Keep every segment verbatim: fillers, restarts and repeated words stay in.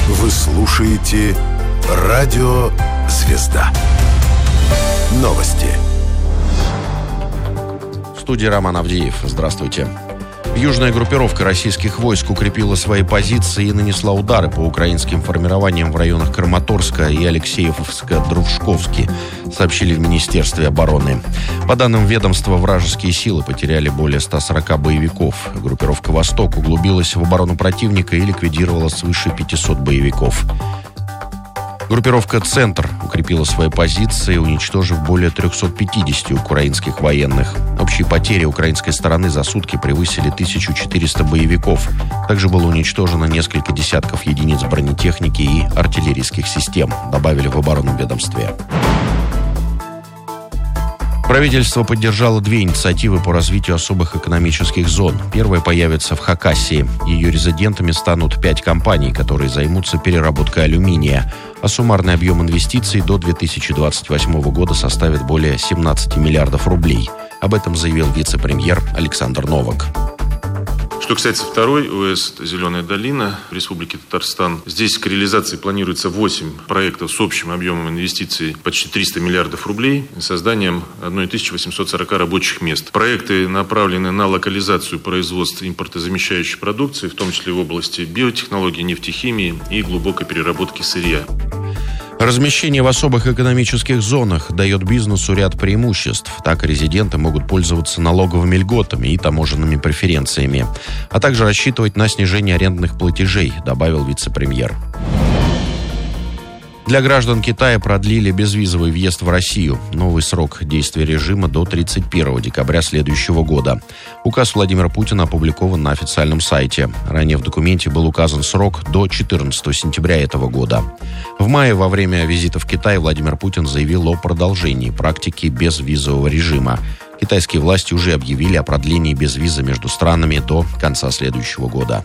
Вы слушаете Радио «Звезда». Новости. В студии Роман Авдеев. Здравствуйте. Южная группировка российских войск укрепила свои позиции и нанесла удары по украинским формированиям в районах Краматорска и Алексеевска-Дружковски, сообщили в Министерстве обороны. По данным ведомства, вражеские силы потеряли более ста сорока боевиков. Группировка «Восток» углубилась в оборону противника и ликвидировала свыше пятисот боевиков. Группировка «Центр» укрепила свои позиции, уничтожив более трехсот пятидесяти украинских военных. Общие потери украинской стороны за сутки превысили тысячу четыреста боевиков. Также было уничтожено несколько десятков единиц бронетехники и артиллерийских систем, добавили в оборонном ведомстве. Правительство поддержало две инициативы по развитию особых экономических зон. Первая появится в Хакасии. Ее резидентами станут пять компаний, которые займутся переработкой алюминия. А суммарный объем инвестиций до две тысячи двадцать восьмого года составит более семнадцати миллиардов рублей. Об этом заявил вице-премьер Александр Новак. Что касается второй ОЭС «Зеленая долина» в Республике Татарстан, здесь к реализации планируется восемь проектов с общим объемом инвестиций почти триста миллиардов рублей и созданием тысячи восьмисот сорока рабочих мест. Проекты направлены на локализацию производства импортозамещающей продукции, в том числе в области биотехнологий, нефтехимии и глубокой переработки сырья. Размещение в особых экономических зонах дает бизнесу ряд преимуществ. Так резиденты могут пользоваться налоговыми льготами и таможенными преференциями, а также рассчитывать на снижение арендных платежей, добавил вице-премьер. Для граждан Китая продлили безвизовый въезд в Россию. Новый срок действия режима до тридцать первого декабря следующего года. Указ Владимира Путина опубликован на официальном сайте. Ранее в документе был указан срок до четырнадцатого сентября этого года. В мае во время визита в Китай Владимир Путин заявил о продолжении практики безвизового режима. Китайские власти уже объявили о продлении безвиза между странами до конца следующего года.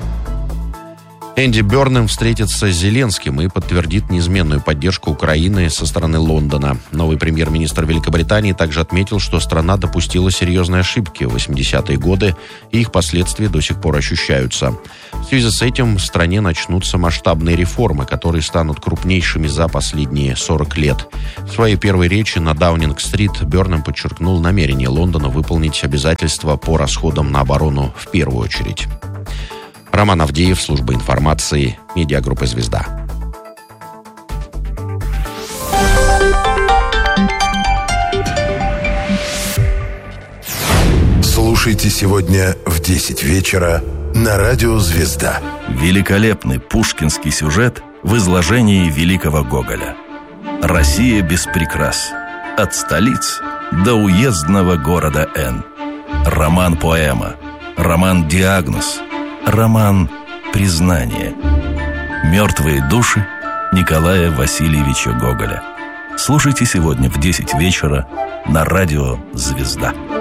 Энди Бернем встретится с Зеленским и подтвердит неизменную поддержку Украины со стороны Лондона. Новый премьер-министр Великобритании также отметил, что страна допустила серьезные ошибки в восьмидесятые годы, и их последствия до сих пор ощущаются. В связи с этим в стране начнутся масштабные реформы, которые станут крупнейшими за последние сорок лет. В своей первой речи на Даунинг-стрит Бернем подчеркнул намерение Лондона выполнить обязательства по расходам на оборону в первую очередь. Роман Авдеев, служба информации, медиагруппа «Звезда». Слушайте сегодня в десять вечера на Радио «Звезда». Великолепный пушкинский сюжет в изложении великого Гоголя. Россия без прикрас. От столиц до уездного города Н. Роман-поэма. Роман-диагноз. Роман «Признание». «Мертвые души» Николая Васильевича Гоголя. Слушайте сегодня в десять вечера на Радио «Звезда».